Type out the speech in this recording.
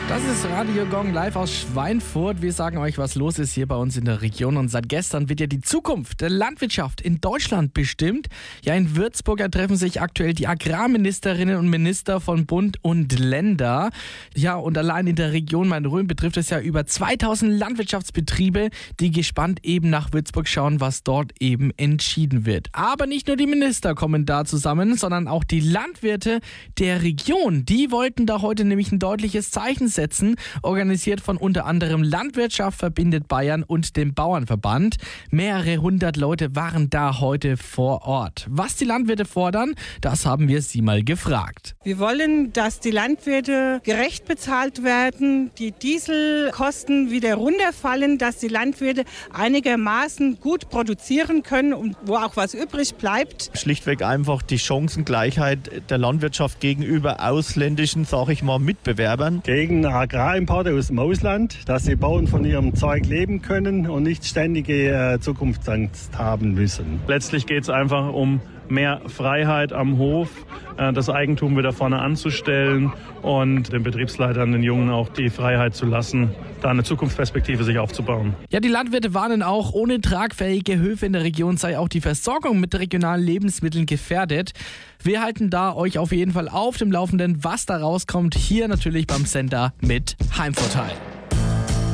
Das ist Radio Gong live aus Schweinfurt. Wir sagen euch, was los ist hier bei uns in der Region. Und seit gestern wird ja die Zukunft der Landwirtschaft in Deutschland bestimmt. Ja, in Würzburg treffen sich aktuell die Agrarministerinnen und Minister von Bund und Länder. Ja, und allein in der Region Main-Rhön betrifft es ja über 2000 Landwirtschaftsbetriebe, die gespannt eben nach Würzburg schauen, was dort eben entschieden wird. Aber nicht nur die Minister kommen da zusammen, sondern auch die Landwirte der Region. Die wollten da heute nämlich ein deutliches Zeichen setzen. Organisiert von unter anderem Landwirtschaft verbindet Bayern und dem Bauernverband. Mehrere hundert Leute waren da heute vor Ort. Was die Landwirte fordern, das haben wir sie mal gefragt. Wir wollen, dass die Landwirte gerecht bezahlt werden, die Dieselkosten wieder runterfallen, dass die Landwirte einigermaßen gut produzieren können und wo auch was übrig bleibt. Schlichtweg einfach die Chancengleichheit der Landwirtschaft gegenüber ausländischen, sage ich mal, Mitbewerbern. Gegen Agrarimporte aus dem Ausland, dass die Bauern von ihrem Zeug leben können und nicht ständige Zukunftsangst haben müssen. Letztlich geht es einfach um mehr Freiheit am Hof, das Eigentum wieder vorne anzustellen und den Betriebsleitern, den Jungen auch die Freiheit zu lassen, da eine Zukunftsperspektive sich aufzubauen. Ja, die Landwirte warnen auch, ohne tragfähige Höfe in der Region sei auch die Versorgung mit regionalen Lebensmitteln gefährdet. Wir halten da euch auf jeden Fall auf dem Laufenden, was da rauskommt, hier natürlich beim Sender mit Heimvorteil.